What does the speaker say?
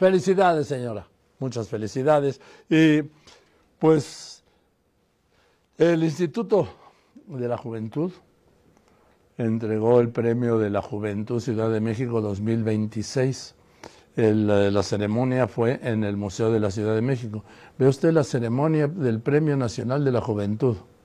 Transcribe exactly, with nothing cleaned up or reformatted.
Felicidades, señora. Muchas felicidades. Y pues el Instituto de la Juventud entregó el Premio de la Juventud Ciudad de México dos mil veintiséis. El, la ceremonia fue en el Museo de la Ciudad de México. Ve usted la ceremonia del Premio Nacional de la Juventud.